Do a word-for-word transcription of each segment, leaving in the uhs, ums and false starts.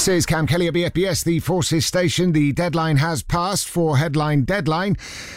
Says Cam Kelly at B F B S, the Forces station. The deadline has passed for Headline Deadline,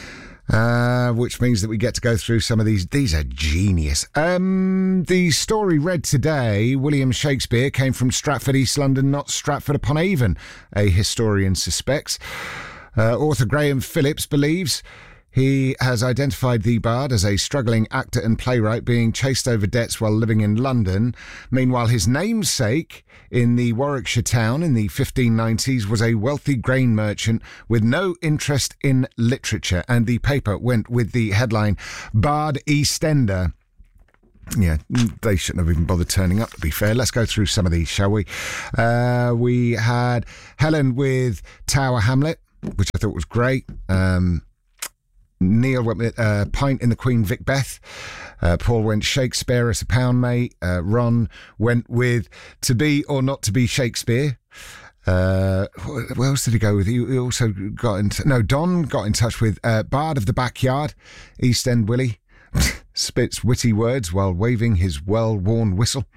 uh, which means that we get to go through some of these. These are genius. Um, the story read today, William Shakespeare came from Stratford, East London, not Stratford upon Avon, a historian suspects. Uh, author Graham Phillips believes he has identified the bard as a struggling actor and playwright being chased over debts while living in London. Meanwhile, his namesake in the Warwickshire town in the fifteen nineties was a wealthy grain merchant with no interest in literature, and the paper went with the headline, Bard Eastender. Yeah, they shouldn't have even bothered turning up, to be fair. Let's go through some of these, shall we? Uh, we had Helen with Tower Hamlet, which I thought was great. Um... Neil went with uh, Pint in the Queen Vic Beth. Uh, Paul went Shakespeare as a pound mate. Uh, Ron went with To Be or Not to Be Shakespeare. Uh, where else did he go with? He, he also got in... T- no, Don got in touch with uh, Bard of the Backyard, East End Willie. Spits witty words while waving his well-worn whistle.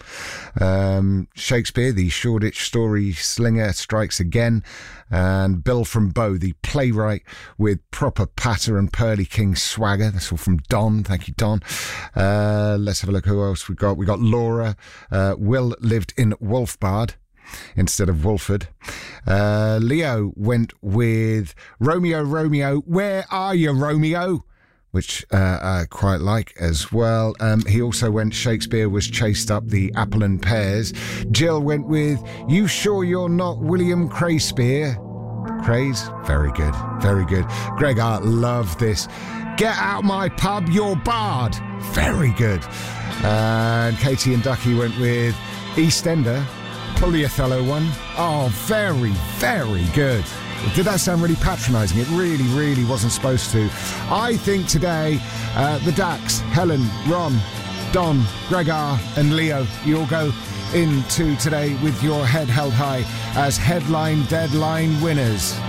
Um, Shakespeare, the Shoreditch story slinger, strikes again. And Bill from Bow, the playwright with proper patter and Pearly King swagger. That's all from Don. Thank you, Don. Uh, let's have a look who else we got. We got Laura. Uh, Will lived in Wolfbard instead of Wolford. Uh, Leo went with Romeo, Romeo. Where are you, Romeo? Which uh, I quite like as well. Um, he also went Shakespeare was chased up the apple and pears. Jill went with You Sure You're Not William Craspear? Craze? Very good, very good. Greg, I love this. Get out my pub, you're Bard. Very good. Uh, and Katie and Ducky went with Eastender. Pull the Othello one. Oh, very, very good. Did that sound really patronising? It really, really wasn't supposed to. I think today, uh, the Dax, Helen, Ron, Don, Gregor and Leo, you all go into today with your head held high as Headline Deadline winners.